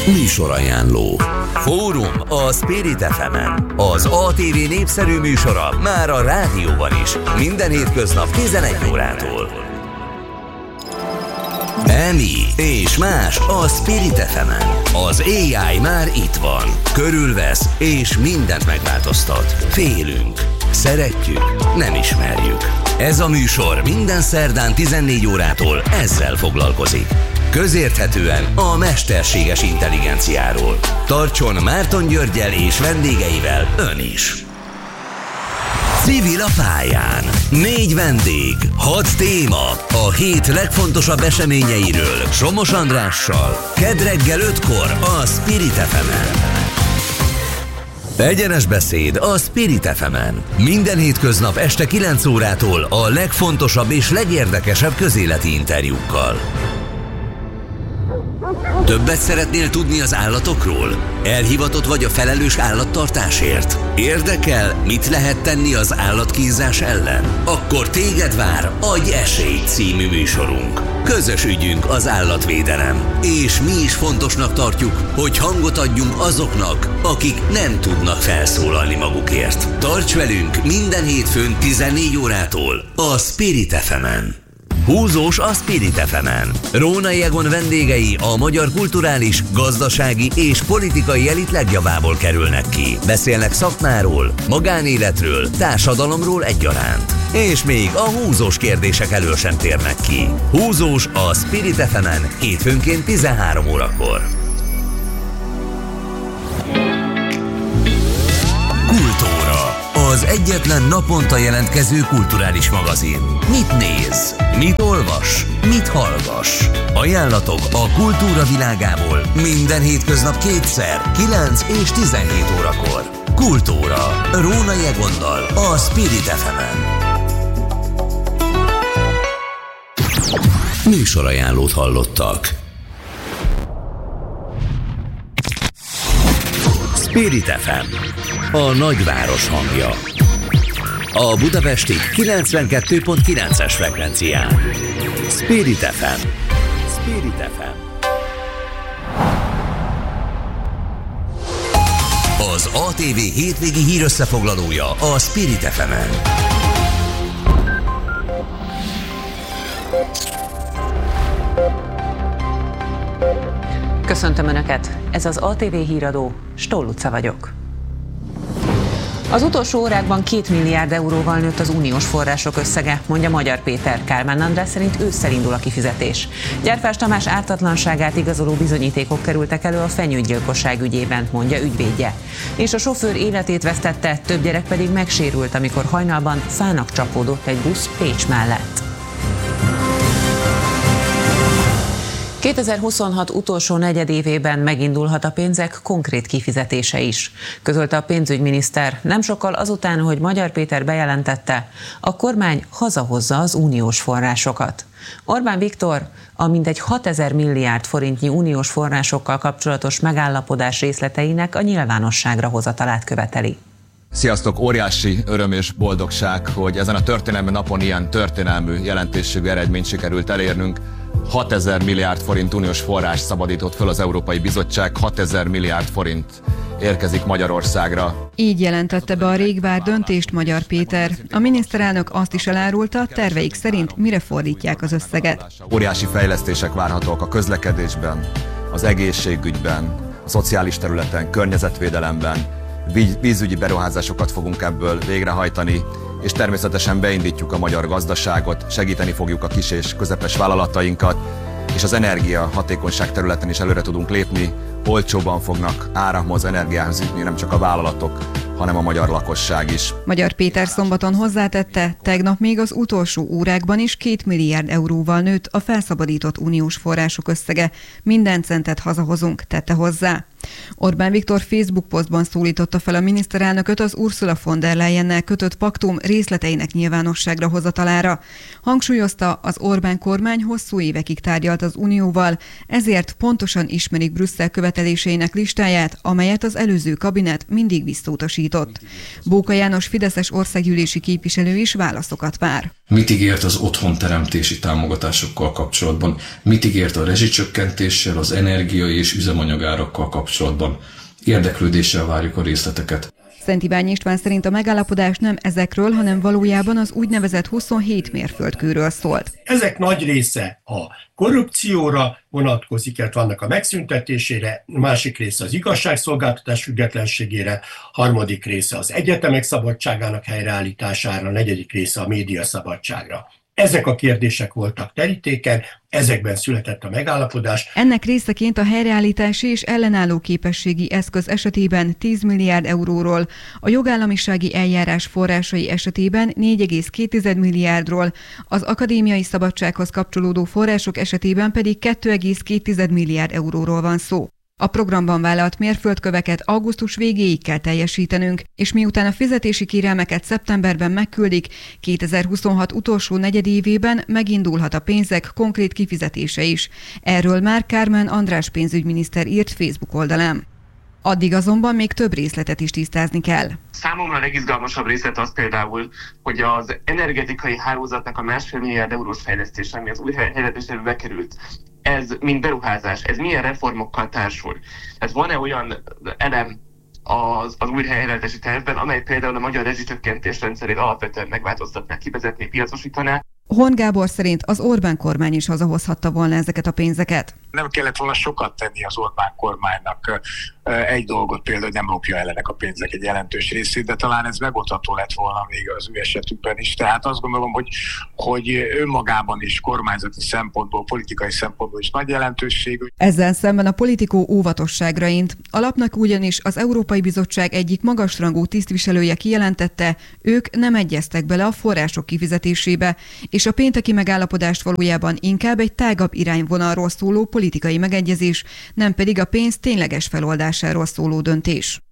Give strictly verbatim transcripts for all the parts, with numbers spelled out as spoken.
Műsorajánló. Fórum a Spirit ef emen. Az á té vé népszerű műsora már a rádióban is. Minden hétköznap tizenegy órától. Emi és más a Spirit ef emen. Az á i már itt van. Körülvesz és mindent megváltoztat. Félünk. Szeretjük, nem ismerjük. Ez a műsor minden szerdán tizennégy órától ezzel foglalkozik. Közérthetően a mesterséges intelligenciáról. Tartson Márton Györggyel és vendégeivel ön is. Civil a pályán. Négy vendég, hat téma. A hét legfontosabb eseményeiről Somos Andrással. Kedd reggel ötkor a Spirit ef emen. Egyenes beszéd a Spirit ef emen. Minden hétköznap este kilenc órától a legfontosabb és legérdekesebb közéleti interjúkkal. Többet szeretnél tudni az állatokról? Elhivatott vagy a felelős állattartásért? Érdekel, mit lehet tenni az állatkínzás ellen? Akkor téged vár Adj esélyt című műsorunk. Közös ügyünk az állatvédelem, és mi is fontosnak tartjuk, hogy hangot adjunk azoknak, akik nem tudnak felszólalni magukért. Tarts velünk minden hétfőn tizennégy órától a Spirit ef emen. Húzós a Spirit ef emen. Rónai Egon vendégei a magyar kulturális, gazdasági és politikai elit legjavából kerülnek ki. Beszélnek szakmáról, magánéletről, társadalomról egyaránt. És még a húzós kérdések elől sem térnek ki. Húzós a Spirit ef emen hétfőnként tizenhárom órakor. Kultúra. Az egyetlen naponta jelentkező kulturális magazin. Mit néz? Mit olvas? Mit hallgass? Ajánlatok a kultúra világából minden hétköznap kétszer, kilenc és tizenhét órakor. Kultúra. Rónai Egonnal a Spirit ef emen. Műsorajánlót hallottak. Spirit ef em. A nagyváros hangja. A budapesti kilencvenkettő pont kilences frekvencián. Spirit ef em. Spirit ef em. Az á té vé hétvégi hírösszefoglalója a Spirit ef emen. Köszöntöm Önöket! Ez az á té vé híradó, Stoll Luca vagyok. Az utolsó órákban két milliárd euróval nőtt az uniós források összege, mondja Magyar Péter. Kálmán András szerint ősszel indul a kifizetés. Gyárfás Tamás ártatlanságát igazoló bizonyítékok kerültek elő a fenyőgyilkosság ügyében, mondja ügyvédje. És a sofőr életét vesztette, több gyerek pedig megsérült, amikor hajnalban fának csapódott egy busz Pécs mellett. kétezer-huszonhat utolsó negyedévében megindulhat a pénzek konkrét kifizetése is, közölte a pénzügyminiszter nem sokkal azután, hogy Magyar Péter bejelentette, a kormány hazahozza az uniós forrásokat. Orbán Viktor a mintegy hatezer milliárd forintnyi uniós forrásokkal kapcsolatos megállapodás részleteinek a nyilvánosságra hozatalát követeli. Sziasztok! Óriási öröm és boldogság, hogy ezen a történelmi napon ilyen történelmű jelentőségű eredményt sikerült elérnünk. hatezer milliárd forint uniós forrás szabadított föl az Európai Bizottság, hatezer milliárd forint érkezik Magyarországra. Így jelentette be a rég várt döntést Magyar Péter. A miniszterelnök azt is elárulta, terveik szerint mire fordítják az összeget. Óriási fejlesztések várhatók a közlekedésben, az egészségügyben, a szociális területen, környezetvédelemben, vízügyi beruházásokat fogunk ebből végrehajtani, és természetesen beindítjuk a magyar gazdaságot, segíteni fogjuk a kis és közepes vállalatainkat, és az energia hatékonyság területen is előre tudunk lépni, olcsóban fognak áramhoz, energiához jutni nem csak a vállalatok, hanem a magyar lakosság is. Magyar Péter szombaton hozzátette, tegnap még az utolsó órákban is két milliárd euróval nőtt a felszabadított uniós források összege. Minden centet hazahozunk, tette hozzá. Orbán Viktor Facebook posztban szólította fel a miniszterelnököt az Ursula von der Leyennel kötött paktum részleteinek nyilvánosságra hozatalára. Hangsúlyozta, az Orbán kormány hosszú évekig tárgyalt az Unióval, ezért pontosan ismerik Brüsszel követeléseinek listáját, amelyet az előző kabinet mindig visszautasított. Bóka János fideszes országgyűlési képviselő is válaszokat vár. Mit ígért az otthonteremtési támogatásokkal kapcsolatban? Mit ígért a rezsicsökkentéssel, az energiai és üzemanyagárakkal kapcsolatban? Érdeklődéssel várjuk a részleteket. Szent Iványi István szerint a megállapodás nem ezekről, hanem valójában az úgynevezett huszonhét mérföldkőről szólt. Ezek nagy része a korrupcióra vonatkozik, illetve vannak a megszüntetésére, a másik része az igazságszolgáltatás függetlenségére, harmadik része az egyetemek szabadságának helyreállítására, a negyedik része a média szabadságra. Ezek a kérdések voltak terítéken, ezekben született a megállapodás. Ennek részeként a helyreállítási és ellenálló képességi eszköz esetében tíz milliárd euróról, a jogállamisági eljárás forrásai esetében négy egész két milliárdról, az akadémiai szabadsághoz kapcsolódó források esetében pedig két egész két milliárd euróról van szó. A programban vállalt mérföldköveket augusztus végéig kell teljesítenünk, és miután a fizetési kérelmeket szeptemberben megküldik, kétezer-huszonhat utolsó negyedévében megindulhat a pénzek konkrét kifizetése is. Erről már Kármán András pénzügyminiszter írt Facebook oldalán. Addig azonban még több részletet is tisztázni kell. Számomra a legizgalmasabb részlet az például, hogy az energetikai hálózatnak a másfél milliárd eurós fejlesztése, ami az új helyzetésre bekerült, ez mint beruházás, ez milyen reformokkal társul? Tehát van-e olyan elem az, az új helyreállítási tervben, amely például a magyar rezsicsökkentés rendszerét alapvetően megváltoztatná, kivezetné, piacosítaná? Hon Gábor szerint az Orbán kormány is hazahozhatta volna ezeket a pénzeket. Nem kellett volna sokat tenni az Orbán kormánynak. Egy dolgot például, hogy nem lopja el ennek a pénzek egy jelentős részét, de talán ez megoldható lett volna még az ő esetükben is. Tehát azt gondolom, hogy, hogy önmagában is kormányzati szempontból, politikai szempontból is nagy jelentőségű. Ezzel szemben a Politikó óvatosságra int. A lapnak ugyanis az Európai Bizottság egyik magasrangú tisztviselője kijelentette, ők nem egyeztek bele a források kifizetésébe, és a pénteki megállapodást valójában inkább egy tágabb irányvonalról szóló politikai megegyezés, nem pedig a pénz tényleges feloldásáról szóló döntés.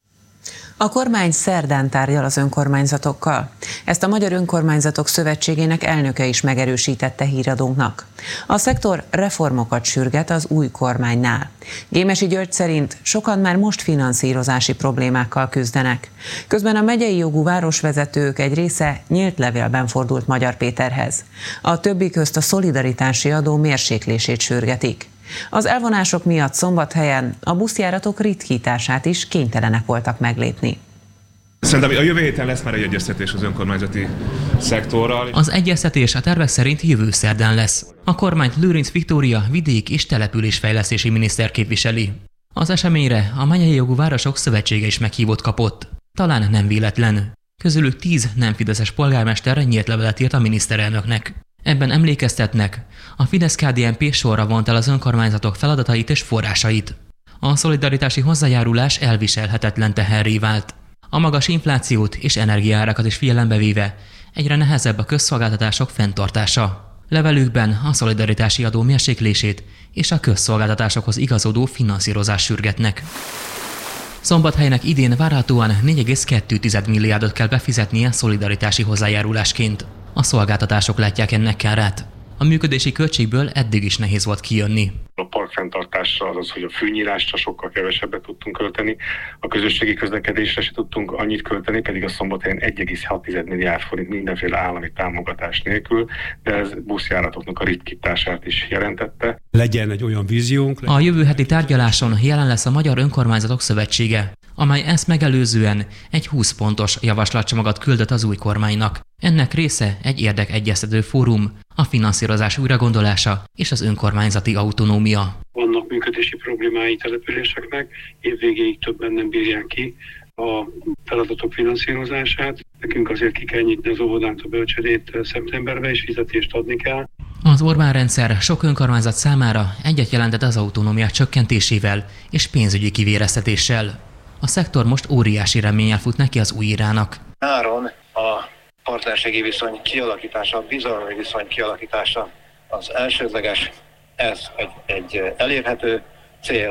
A kormány szerdán tárgyal az önkormányzatokkal. Ezt a Magyar Önkormányzatok Szövetségének elnöke is megerősítette híradónknak. A szektor reformokat sürget az új kormánynál. Gémesi György szerint sokan már most finanszírozási problémákkal küzdenek. Közben a megyei jogú városvezetők egy része nyílt levélben fordult Magyar Péterhez. A többi közt a szolidaritási adó mérséklését sürgetik. Az elvonások miatt Szombathelyen a buszjáratok ritkítását is kénytelenek voltak meglépni. Szerintem a jövő héten lesz már egy egyeztetés az önkormányzati szektorral. Az egyeztetés a tervek szerint jövő szerdán lesz. A kormányt Lőrinc Viktória vidék- és településfejlesztési miniszter képviseli. Az eseményre a Megyei Jogú Városok Szövetsége is meghívót kapott. Talán nem véletlen. Közülük tíz nem fideszes polgármester nyílt levelet írt a miniszterelnöknek. Ebben emlékeztetnek, a Fidesz-ká dé en pé sorra vont el az önkormányzatok feladatait és forrásait. A szolidaritási hozzájárulás elviselhetetlen teherré vált. A magas inflációt és energiaárakat is figyelembe véve egyre nehezebb a közszolgáltatások fenntartása. Levelükben a szolidaritási adó mérséklését és a közszolgáltatásokhoz igazodó finanszírozást sürgetnek. Szombathelynek idén várhatóan négy egész két milliárdot kell befizetnie szolidaritási hozzájárulásként. A szolgáltatások látják ennek kárát. A működési költségből eddig is nehéz volt kijönni. A parkfenntartásra, azaz, hogy a fűnyírásra sokkal kevesebbet tudtunk költeni, a közösségi közlekedésre se tudtunk annyit költeni, pedig a Szombathelyen egy egész hat milliárd forint mindenféle állami támogatás nélkül, de ez buszjáratoknak a ritkítását is jelentette. Legyen egy olyan víziónk. A jövő heti tárgyaláson jelen lesz a Magyar Önkormányzatok Szövetsége, amely ezt megelőzően egy húsz pontos javaslatcsomagot küldött az új kormánynak. Ennek része egy érdekegyeztető fórum, a finanszírozás újragondolása és az önkormányzati autonómia. Vannak működési problémái településeknek, évvégéig többen nem bírják ki a feladatok finanszírozását. Nekünk azért ki kell nyitni az óvodát, a bölcsödét szeptemberben, és fizetést adni kell. Az Orbán rendszer sok önkormányzat számára egyet jelentett az autonómia csökkentésével és pénzügyi kivéreztetéssel. A szektor most óriási reménnyel fut neki az új irának. Áron a partnerségi viszony kialakítása, a bizalmi viszony kialakítása az elsődleges, ez egy, egy elérhető cél,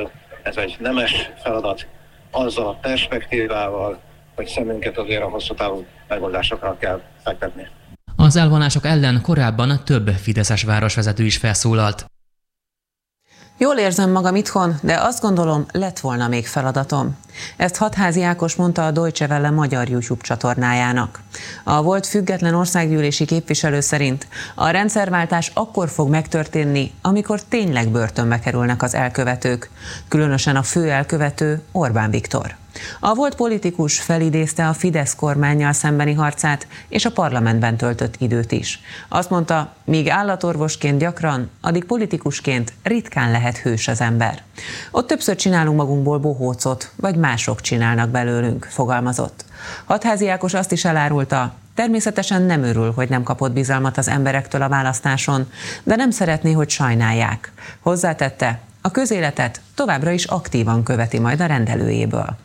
Ez egy nemes feladat azzal a perspektívával, hogy szemünket azért a hosszú távú megoldásokra kell fektetni. Az elvonások ellen korábban több fideszes városvezető is felszólalt. Jól érzem magam itthon, de azt gondolom, lett volna még feladatom. Ezt Hatházi Ákos mondta a Deutsche Welle magyar YouTube csatornájának. A volt független országgyűlési képviselő szerint a rendszerváltás akkor fog megtörténni, amikor tényleg börtönbe kerülnek az elkövetők, különösen a fő elkövető Orbán Viktor. A volt politikus felidézte a Fidesz kormánnyal szembeni harcát és a parlamentben töltött időt is. Azt mondta, míg állatorvosként gyakran, addig politikusként ritkán lehet hős az ember. Ott többször csinálunk magunkból bohócot, vagy mások csinálnak belőlünk, fogalmazott. Hatházi Ákos azt is elárulta, természetesen nem örül, hogy nem kapott bizalmat az emberektől a választáson, de nem szeretné, hogy sajnálják. Hozzátette, a közéletet továbbra is aktívan követi majd a rendelőjéből.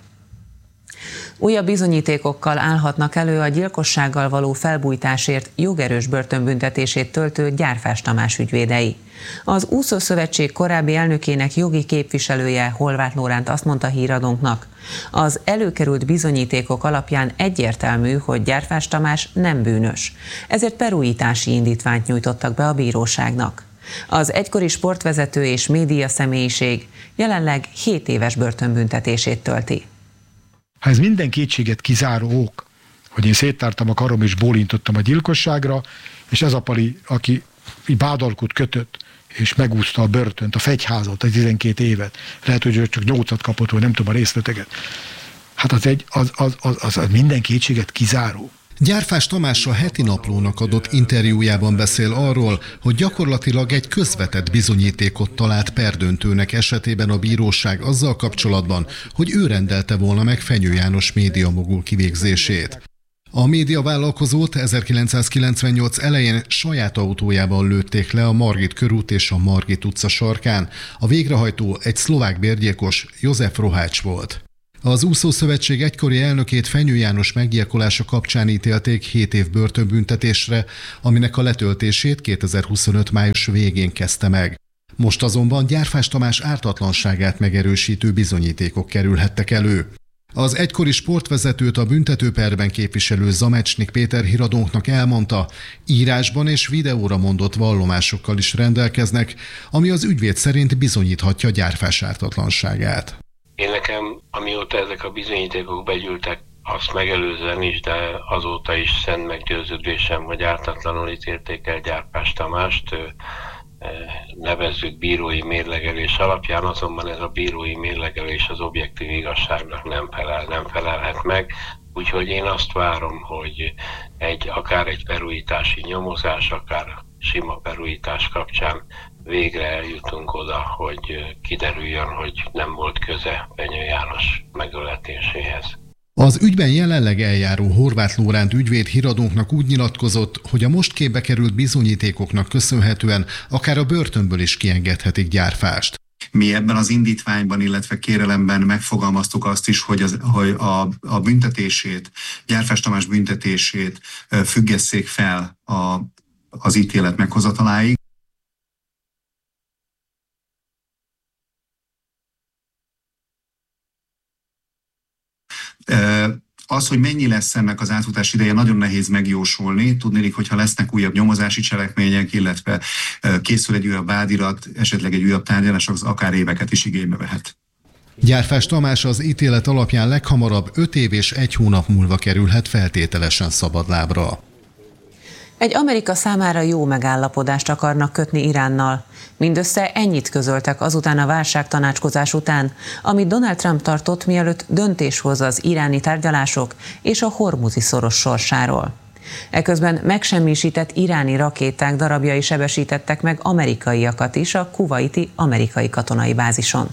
Újabb bizonyítékokkal állhatnak elő a gyilkossággal való felbújtásért jogerős börtönbüntetését töltő Gyárfás Tamás ügyvédei. Az Úszószövetség korábbi elnökének jogi képviselője, Holváth Lóránt azt mondta híradónknak, az előkerült bizonyítékok alapján egyértelmű, hogy Gyárfás Tamás nem bűnös, ezért perújítási indítványt nyújtottak be a bíróságnak. Az egykori sportvezető és média személyiség jelenleg hét éves börtönbüntetését tölti. Ha ez minden kétséget kizáró ok, hogy én széttártam a karom és bólintottam a gyilkosságra, és ez a pali, aki bádalkut kötött, és megúszta a börtönt, a fegyházat, a tizenkét évet, lehet, hogy csak nyolcat kapott, vagy nem tudom a részleteket. Hát az, egy, az, az, az, az, az minden kétséget kizáró. Gyárfás Tamás a Heti Naplónak adott interjújában beszél arról, hogy gyakorlatilag egy közvetett bizonyítékot talált perdöntőnek esetében a bíróság azzal kapcsolatban, hogy ő rendelte volna meg Fenyő János médiamogul kivégzését. A médiavállalkozót ezerkilencszázkilencvennyolc elején saját autójában lőtték le a Margit körút és a Margit utca sarkán. A végrehajtó egy szlovák bérgyilkos, József Rohács volt. Az Úszószövetség egykori elnökét, Fenyő János meggyilkolása kapcsán ítélték hét év börtönbüntetésre, aminek a letöltését kétezer-huszonöt május végén kezdte meg. Most azonban Gyárfás Tamás ártatlanságát megerősítő bizonyítékok kerülhettek elő. Az egykori sportvezetőt a büntetőperben képviselő Zamecsnik Péter híradónknak elmondta, írásban és videóra mondott vallomásokkal is rendelkeznek, ami az ügyvéd szerint bizonyíthatja Gyárfás ártatlanságát. Én nekem, amióta ezek a bizonyítékok begyűltek, azt megelőzően is, de azóta is szent meggyőződésem, hogy ártatlanul ítélték el Gyárfás Tamást, nevezzük bírói mérlegelés alapján, azonban ez a bírói mérlegelés az objektív igazságnak nem felel, nem felelhet meg, úgyhogy én azt várom, hogy egy, akár egy perújítási nyomozás, akár sima perújítás kapcsán végre eljutunk oda, hogy kiderüljön, hogy nem volt köze Fenyő János megöletéséhez. Az ügyben jelenleg eljáró Horváth Lóránt ügyvéd híradónknak úgy nyilatkozott, hogy a most képbe került bizonyítékoknak köszönhetően akár a börtönből is kiengedhetik Gyárfást. Mi ebben az indítványban, illetve kérelemben megfogalmaztuk azt is, hogy, az, hogy a, a büntetését, Gyárfás Tamás büntetését függesszék fel a, az ítélet meghozataláig. Az, hogy mennyi lesz ennek az átfutás ideje, nagyon nehéz megjósolni. Tudnélik, hogyha lesznek újabb nyomozási cselekmények, illetve készül egy újabb vádirat, esetleg egy újabb tárgyalás, az akár éveket is igénybe vehet. Gyárfás Tamás az ítélet alapján leghamarabb öt év és egy hónap múlva kerülhet feltételesen szabadlábra. Egy Amerika számára jó megállapodást akarnak kötni Iránnal. Mindössze ennyit közöltek azután a válságtanácskozás után, amit Donald Trump tartott, mielőtt döntés hoz az iráni tárgyalások és a hormuzi szoros sorsáról. Eközben megsemmisített iráni rakéták darabjai sebesítettek meg amerikaiakat is a kuvaiti amerikai katonai bázison.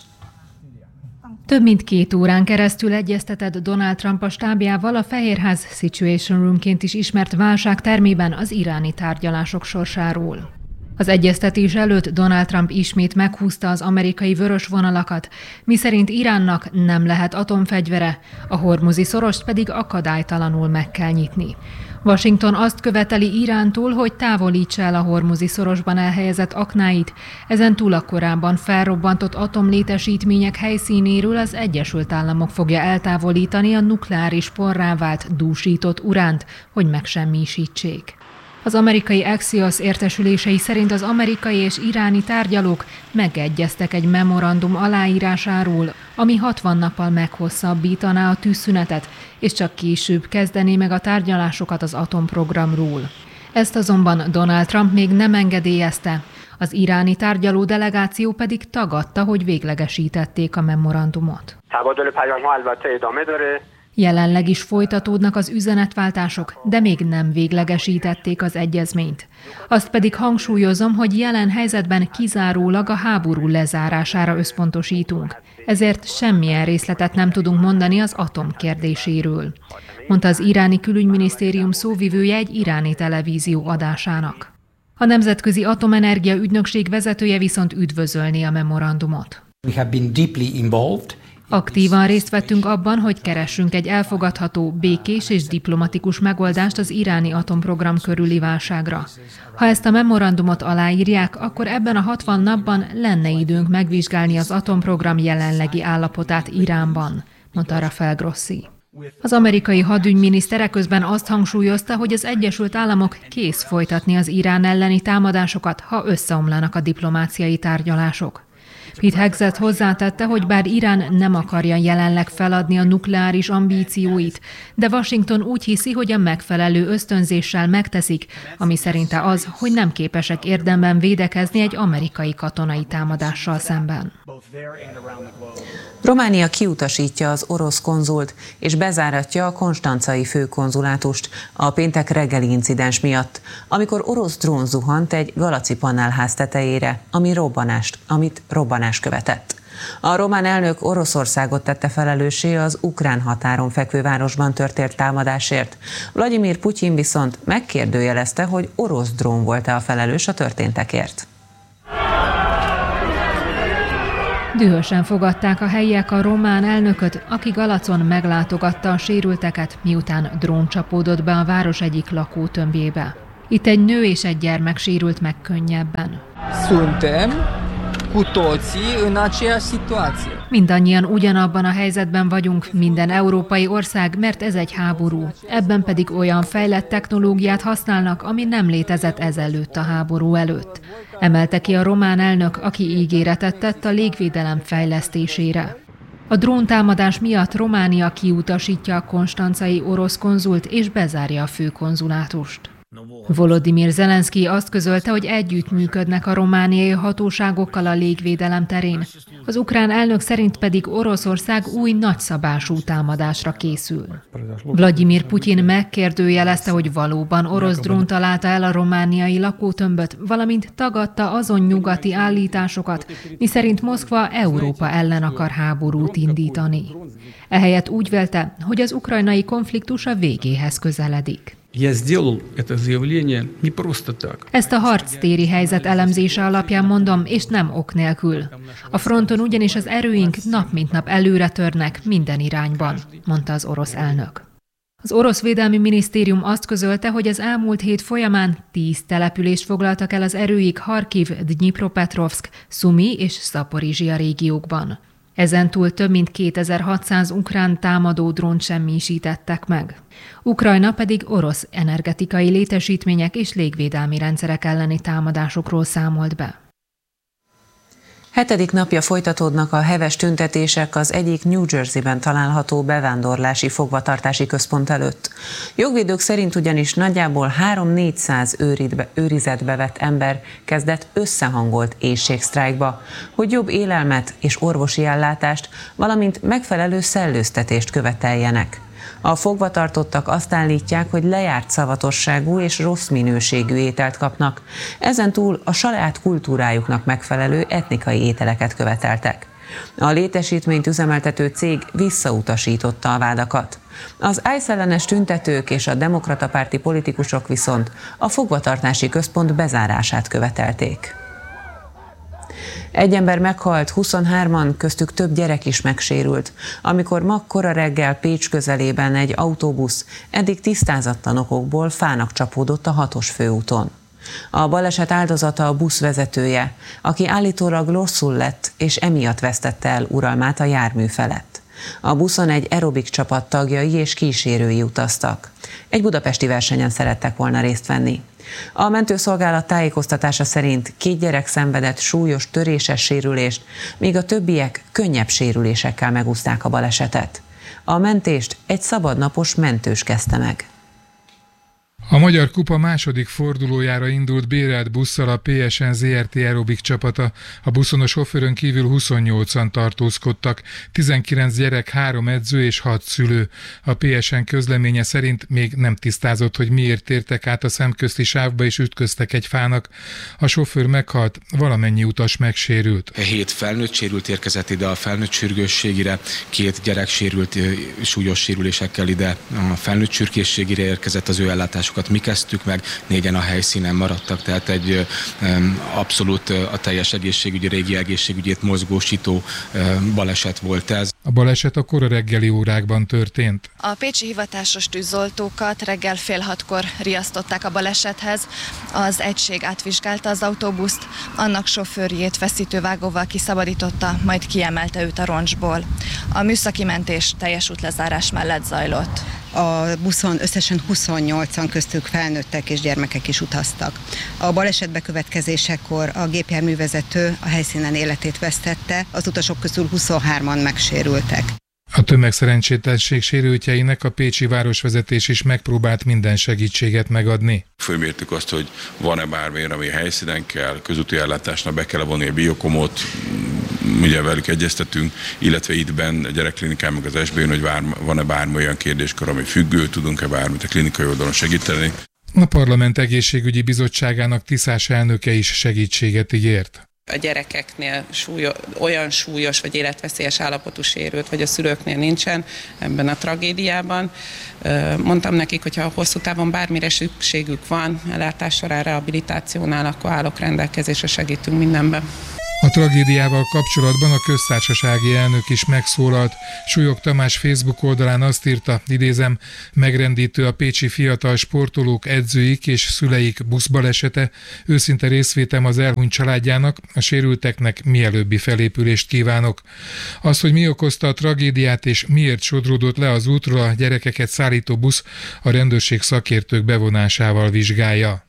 Több mint két órán keresztül egyeztetett Donald Trump a stábjával a Fehérház Situation Roomként is ismert válságtermében az iráni tárgyalások sorsáról. Az egyeztetés előtt Donald Trump ismét meghúzta az amerikai vörös vonalakat, miszerint Iránnak nem lehet atomfegyvere, a hormuzi szorost pedig akadálytalanul meg kell nyitni. Washington azt követeli Irántól, hogy távolítsa el a Hormuzi szorosban elhelyezett aknáit, ezen túl a korábban felrobbantott atomlétesítmények helyszínéről az Egyesült Államok fogja eltávolítani a nukleáris porrá vált dúsított uránt, hogy megsemmisítsék. Az amerikai Axios értesülései szerint az amerikai és iráni tárgyalók megegyeztek egy memorandum aláírásáról, ami hatvan nappal meghosszabbítaná a tűzszünetet, és csak később kezdené meg a tárgyalásokat az atomprogramról. Ezt azonban Donald Trump még nem engedélyezte, az iráni tárgyaló delegáció pedig tagadta, hogy véglegesítették a memorandumot. Jelenleg is folytatódnak az üzenetváltások, de még nem véglegesítették az egyezményt. Azt pedig hangsúlyozom, hogy jelen helyzetben kizárólag a háború lezárására összpontosítunk. Ezért semmilyen részletet nem tudunk mondani az atom kérdéséről, mondta az iráni külügyminisztérium szóvivője egy iráni televízió adásának. A Nemzetközi Atomenergia Ügynökség vezetője viszont üdvözölni a memorandumot. We have been deeply involved. Aktívan részt vettünk abban, hogy keressünk egy elfogadható, békés és diplomatikus megoldást az iráni atomprogram körüli válságra. Ha ezt a memorandumot aláírják, akkor ebben a hatvan napban lenne időnk megvizsgálni az atomprogram jelenlegi állapotát Iránban, mondta Rafael Grossi. Az amerikai hadügyminiszter eközben azt hangsúlyozta, hogy az Egyesült Államok kész folytatni az Irán elleni támadásokat, ha összeomlanak a diplomáciai tárgyalások. Pete Hegseth hozzátette, hogy bár Irán nem akarja jelenleg feladni a nukleáris ambícióit, de Washington úgy hiszi, hogy a megfelelő ösztönzéssel megteszik, ami szerinte az, hogy nem képesek érdemben védekezni egy amerikai katonai támadással szemben. Románia kiutasítja az orosz konzult és bezáratja a konstancai főkonzulátust a péntek reggeli incidens miatt, amikor orosz drón zuhant egy galaci panelház tetejére, ami robbanást, amit robbanás követett. A román elnök Oroszországot tette felelőssé az ukrán határon fekvő városban történt támadásért. Vladimir Putyin viszont megkérdőjelezte, hogy orosz drón volt-e a felelős a történtekért. Dühösen fogadták a helyiek a román elnököt, aki Galacon meglátogatta a sérülteket, miután drón csapódott be a város egyik lakótömbjébe. Itt egy nő és egy gyermek sérült meg könnyebben. Suntem cu toții în aceeași situație. Mindannyian ugyanabban a helyzetben vagyunk, minden európai ország, mert ez egy háború. Ebben pedig olyan fejlett technológiát használnak, ami nem létezett ezelőtt a háború előtt. Emelte ki a román elnök, aki ígéretet tett a légvédelem fejlesztésére. A dróntámadás miatt Románia kiutasítja a konstancai orosz konzult és bezárja a főkonzulátust. Volodymyr Zelenszky azt közölte, hogy együttműködnek a romániai hatóságokkal a légvédelem terén. Az ukrán elnök szerint pedig Oroszország új nagyszabású támadásra készül. Vladimir Putyin megkérdőjelezte, hogy valóban orosz drón találta el a romániai lakótömböt, valamint tagadta azon nyugati állításokat, miszerint Moszkva Európa ellen akar háborút indítani. Ehelyett úgy vélte, hogy az ukrajnai konfliktus a végéhez közeledik. Ezt a harctéri helyzet elemzése alapján mondom, és nem ok nélkül. A fronton ugyanis az erőink nap mint nap előre törnek minden irányban, mondta az orosz elnök. Az orosz védelmi minisztérium azt közölte, hogy az elmúlt hét folyamán tíz települést foglaltak el az erőik Harkiv, Dnyipropetrovsk, Szumi és Szaporizsia régiókban. Ezentúl több mint kétezer-hatszáz ukrán támadó drónt semmisítettek meg. Ukrajna pedig orosz energetikai létesítmények és légvédelmi rendszerek elleni támadásokról számolt be. Hetedik napja folytatódnak a heves tüntetések az egyik New Jersey-ben található bevándorlási fogvatartási központ előtt. Jogvédők szerint ugyanis nagyjából három-négyszáz őrizetbe vett ember kezdett összehangolt éhségsztrájkba, hogy jobb élelmet és orvosi ellátást, valamint megfelelő szellőztetést követeljenek. A fogvatartottak azt állítják, hogy lejárt szavatosságú és rossz minőségű ételt kapnak. Ezentúl a saját kultúrájuknak megfelelő etnikai ételeket követeltek. A létesítményt üzemeltető cég visszautasította a vádakat. Az ICE ellenes tüntetők és a demokrata párti politikusok viszont a fogvatartási központ bezárását követelték. Egy ember meghalt, huszonhárman, köztük több gyerek is megsérült, amikor ma kora reggel Pécs közelében egy autóbusz eddig tisztázatlan okokból fának csapódott a hatos főúton. A baleset áldozata a busz vezetője, aki állítólag rosszul lett, és emiatt vesztette el uralmát a jármű felett. A buszon egy aerobik csapat tagjai és kísérői utaztak. Egy budapesti versenyen szerettek volna részt venni. A mentőszolgálat tájékoztatása szerint két gyerek szenvedett súlyos töréses sérülést, míg a többiek könnyebb sérülésekkel megúszták a balesetet. A mentést egy szabadnapos mentős kezdte meg. A Magyar Kupa második fordulójára indult bérelt busszal a pé es en zé er té aerobik csapata. A buszon a sofőrön kívül huszonnyolcan tartózkodtak, tizenkilenc gyerek, három edző és hat szülő. A pé es en közleménye szerint még nem tisztázott, hogy miért tértek át a szemközti sávba és ütköztek egy fának. A sofőr meghalt, valamennyi utas megsérült. Hét felnőtt sérült érkezett ide a felnőtt sürgősségire, két gyerek sérült súlyos sérülésekkel ide a felnőtt sürgősségire érkezett, az ő ellátás mi kezdtük meg, négyen a helyszínen maradtak, tehát egy um, abszolút a teljes egészségügyi, régi egészségügyét mozgósító um, baleset volt ez. A baleset a kora reggeli órákban történt. A pécsi hivatásos tűzoltókat reggel fél hatkor riasztották a balesethez. Az egység átvizsgálta az autóbuszt, annak sofőrjét feszítővágóval kiszabadította, majd kiemelte őt a roncsból. A műszaki mentés teljes útlezárás mellett zajlott. A buszon összesen huszonnyolcan, köztük felnőttek és gyermekek is utaztak. A baleset bekövetkezésekor a gépjárművezető a helyszínen életét vesztette, az utasok közül huszonhárman megsérültek. A tömegszerencsétlenség sérültjeinek a pécsi városvezetés is megpróbált minden segítséget megadni. Fölmértük azt, hogy van-e bármilyen, ami helyszínen kell, közúti ellátásnak be kell vonni a biokomot, ugye velük egyeztetünk, illetve ittben a gyerekklinikán meg az es bé-n, hogy van-e bármi olyan kérdéskör, ami függő, tudunk-e bármit a klinikai oldalon segíteni. A Parlament Egészségügyi Bizottságának Tiszás elnöke is segítséget ígért. A gyerekeknél súlyos, olyan súlyos vagy életveszélyes állapotú sérült, vagy a szülőknél nincsen ebben a tragédiában. Mondtam nekik, hogy ha hosszú távon bármire szükségük van, ellátás során, rehabilitációnál, akkor állok rendelkezésre, segítünk mindenben. A tragédiával kapcsolatban a köztársasági elnök is megszólalt. Súlyog Tamás Facebook oldalán azt írta, idézem, megrendítő a pécsi fiatal sportolók, edzőik és szüleik buszbalesete. Őszinte részvétem az elhunyt családjának, a sérülteknek mielőbbi felépülést kívánok. Az, hogy mi okozta a tragédiát és miért sodródott le az útról a gyerekeket szállító busz, a rendőrség szakértők bevonásával vizsgálja.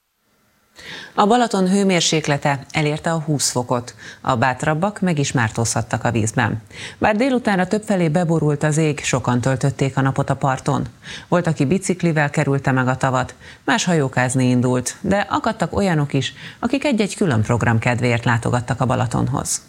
A Balaton hőmérséklete elérte a húsz fokot, a bátrabbak meg is mártózhattak a vízben. Bár délutánra többfelé beborult az ég, sokan töltötték a napot a parton. Volt, aki biciklivel kerülte meg a tavat, más hajókázni indult, de akadtak olyanok is, akik egy-egy külön program kedvéért látogattak a Balatonhoz.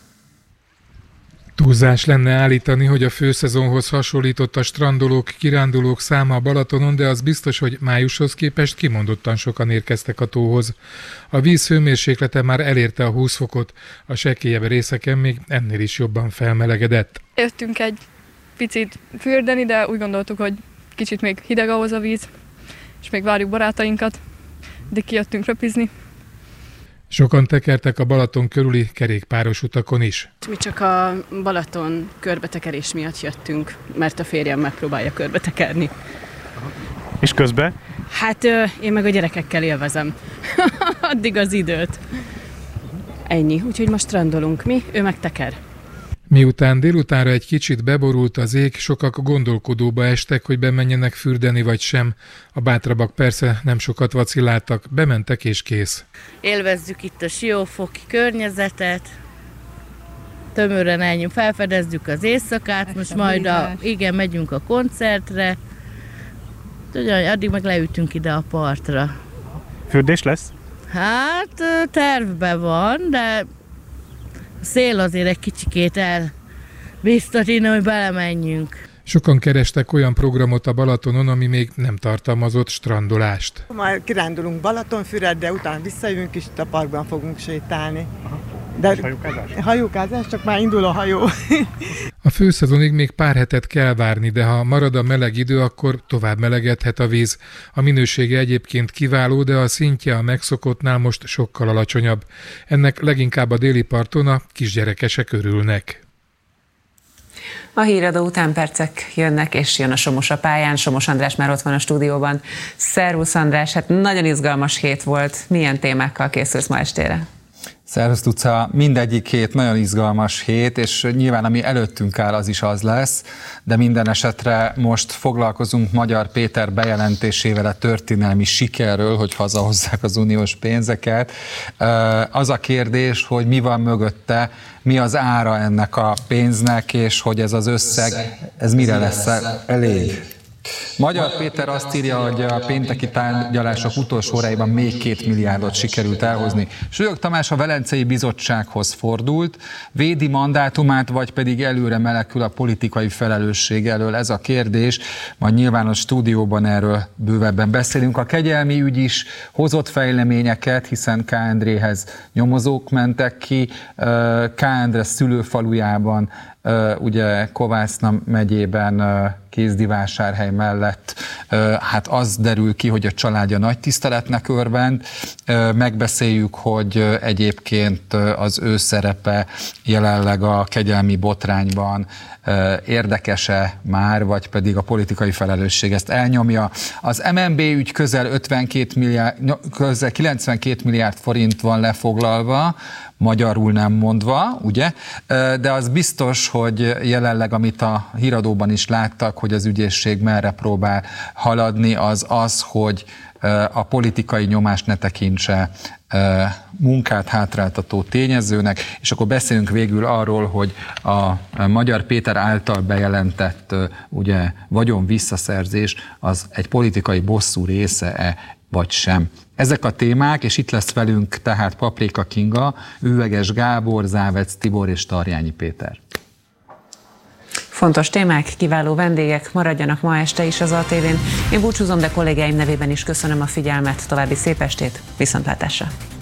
Túlzás lenne állítani, hogy a főszezonhoz hasonlított a strandolók, kirándulók száma a Balatonon, de az biztos, hogy májushoz képest kimondottan sokan érkeztek a tóhoz. A víz hőmérséklete már elérte a húsz fokot, a sekélyebb részeken még ennél is jobban felmelegedett. Jöttünk egy picit fürdeni, de úgy gondoltuk, hogy kicsit még hideg ahhoz a víz, és még várjuk barátainkat, de kijöttünk röpizni. Sokan tekertek a Balaton körüli kerékpáros utakon is. Mi csak a Balaton körbetekerés miatt jöttünk, mert a férjem megpróbálja körbetekerni. És közben? Hát én meg a gyerekekkel élvezem addig az időt. Ennyi, úgyhogy most strandolunk mi, ő meg teker. Miután délutánra egy kicsit beborult az ég, sokak gondolkodóba estek, hogy bemenjenek fürdeni vagy sem. A bátrabbak persze nem sokat vacilláltak, bementek és kész. Élvezzük itt a siófoki környezetet, tömören elnyünk, felfedezzük az éjszakát, most majd a, igen, megyünk a koncertre, addig meg leütünk ide a partra. Fürdés lesz? Hát tervben van, de a szél azért egy kicsikét elbiztatna, hogy belemenjünk. Sokan kerestek olyan programot a Balatonon, ami még nem tartalmazott strandolást. Majd kirándulunk Balatonfüred, de utána visszajövünk és itt a parkban fogunk sétálni. De hajókázás? Hajókázás, csak már indul a hajó. A főszezonig még pár hetet kell várni, de ha marad a meleg idő, akkor tovább melegedhet a víz. A minősége egyébként kiváló, de a szintje a megszokottnál most sokkal alacsonyabb. Ennek leginkább a déli parton a kisgyerekesek örülnek. A híradó után percek jönnek, és jön a Somos a pályán. Somos András már ott van a stúdióban. Szervusz András, hát nagyon izgalmas hét volt. Milyen témákkal készülsz ma estére? Szervusz Tuca, mindegyik hét nagyon izgalmas hét, és nyilván ami előttünk áll, az is az lesz, de minden esetre most foglalkozunk Magyar Péter bejelentésével a történelmi sikerről, hogy hazahozzák az uniós pénzeket. Az a kérdés, hogy mi van mögötte, mi az ára ennek a pénznek, és hogy ez az összeg, ez mire lesz elég. Magyar Péter azt írja, hogy a pénteki tárgyalások utolsó óráiban még két milliárdot sikerült elhozni. Súlyog Tamás a Velencei Bizottsághoz fordult, védi mandátumát, vagy pedig előre menekül a politikai felelősség elől. Ez a kérdés, majd nyilván a stúdióban erről bővebben beszélünk. A kegyelmi ügy is hozott fejleményeket, hiszen K. Endréhez nyomozók mentek ki, K. Endre szülőfalujában, ugye Kovászna megyében, Kézdivásárhely mellett, hát az derül ki, hogy a családja nagy tiszteletnek örvend. Megbeszéljük, hogy egyébként az ő szerepe jelenleg a kegyelmi botrányban érdekes-e már, vagy pedig a politikai felelősség ezt elnyomja. Az em en bé ügy közel, ötvenkét milliárd, közel kilencvenkét milliárd forint van lefoglalva, magyarul nem mondva, ugye? De az biztos, hogy jelenleg, amit a híradóban is láttak, hogy az ügyészség merre próbál haladni, az az, hogy a politikai nyomást ne tekintse munkát hátráltató tényezőnek, és akkor beszélünk végül arról, hogy a Magyar Péter által bejelentett ugye, vagyon visszaszerzés az egy politikai bosszú része-e, vagy sem. Ezek a témák, és itt lesz velünk tehát Paprika Kinga, Üveges Gábor, Závec Tibor és Tarjányi Péter. Fontos témák, kiváló vendégek, maradjanak ma este is az á té vén. Én búcsúzom, de kollégáim nevében is köszönöm a figyelmet, további szép estét, viszontlátásra!